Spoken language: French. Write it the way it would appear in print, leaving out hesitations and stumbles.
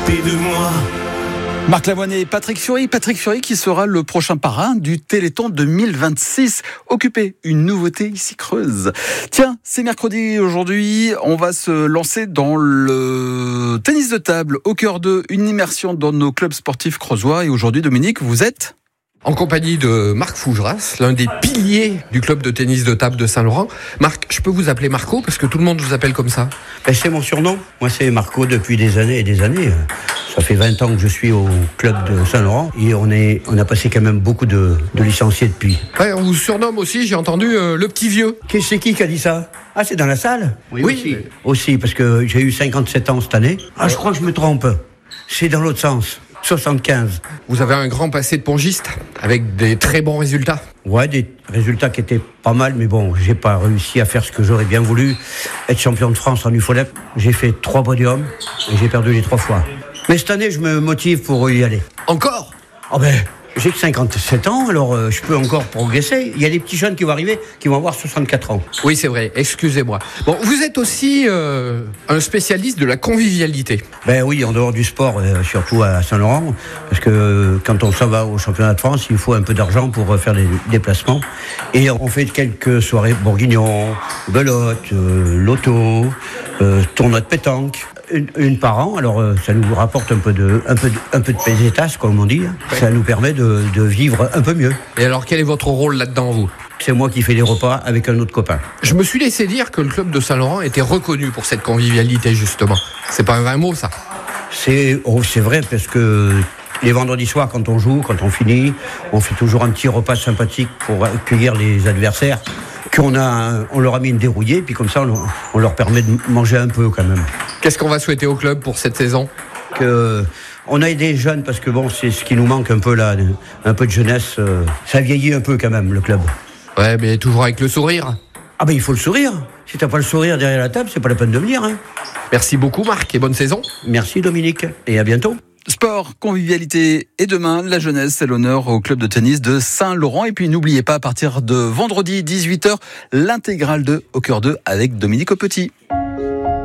s'occuper de moi. Marc Lavoine et Patrick Fiori qui sera le prochain parrain du Téléthon 2026. Occupé, une nouveauté ici creuse. Tiens, c'est mercredi aujourd'hui, on va se lancer dans le tennis de table au cœur de une immersion dans nos clubs sportifs creusois. Et aujourd'hui, Dominique, vous êtes en compagnie de Marc Fougeras, l'un des piliers du club de tennis de table de Saint-Laurent. Marc, je peux vous appeler Marco parce que tout le monde vous appelle comme ça. C'est mon surnom. Moi, c'est Marco depuis des années et des années. Ça fait 20 ans que je suis au club de Saint-Laurent et on a passé quand même beaucoup de licenciés depuis. Ouais, on vous surnomme aussi, j'ai entendu, le petit vieux. C'est qui a dit ça ? Ah, c'est dans la salle ? Oui. Aussi, parce que j'ai eu 57 ans cette année. Ah, je crois que je me trompe. C'est dans l'autre sens. 75. Vous avez un grand passé de pongiste, avec des très bons résultats. Ouais, des résultats qui étaient pas mal, mais bon, j'ai pas réussi à faire ce que j'aurais bien voulu. Être champion de France en UFODEP, j'ai fait 3 podiums et j'ai perdu les 3 fois. Mais cette année, je me motive pour y aller. Encore ? Oh j'ai que 57 ans, alors je peux encore progresser. Il y a des petits jeunes qui vont arriver, qui vont avoir 64 ans. Oui, c'est vrai, excusez-moi. Bon, vous êtes aussi un spécialiste de la convivialité. Oui, en dehors du sport, surtout à Saint-Laurent, parce que quand on s'en va au championnat de France, il faut un peu d'argent pour faire des déplacements. Et on fait quelques soirées bourguignon, belote, loto, tournoi de pétanque. Une par an, alors ça nous rapporte un peu de pesetas, comme on dit. Ouais. Ça nous permet de vivre un peu mieux. Et alors, quel est votre rôle là-dedans, vous ? C'est moi qui fais les repas avec un autre copain. Je me suis laissé dire que le club de Saint-Laurent était reconnu pour cette convivialité, justement. C'est pas un vrai mot, ça ? C'est vrai, parce que les vendredis soirs, quand on joue, quand on finit, on fait toujours un petit repas sympathique pour accueillir les adversaires. On leur a mis une dérouillée, puis comme ça, on leur permet de manger un peu quand même. Qu'est-ce qu'on va souhaiter au club pour cette saison ? On a des jeunes, parce que c'est ce qui nous manque un peu là, un peu de jeunesse. Ça vieillit un peu quand même, le club. Ouais, mais toujours avec le sourire. Ah il faut le sourire. Si t'as pas le sourire derrière la table, c'est pas la peine de venir. Hein. Merci beaucoup Marc et bonne saison. Merci Dominique et à bientôt. Sport, convivialité et demain, la jeunesse, c'est l'honneur au club de tennis de Saint-Laurent. Et puis n'oubliez pas, à partir de vendredi 18h, l'intégrale de Au cœur d'eux avec Dominique Aupetit.